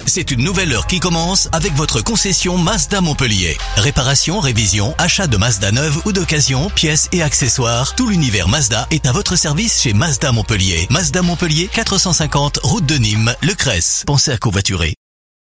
C'est une nouvelle heure qui commence avec votre concession Mazda Montpellier. Réparation, révision, achat de Mazda neuve ou d'occasion, pièces et accessoires, tout l'univers Mazda est à votre service chez Mazda Montpellier. Mazda Montpellier, 450 route de Nîmes, Le Cresse. Pensez à covoiturer.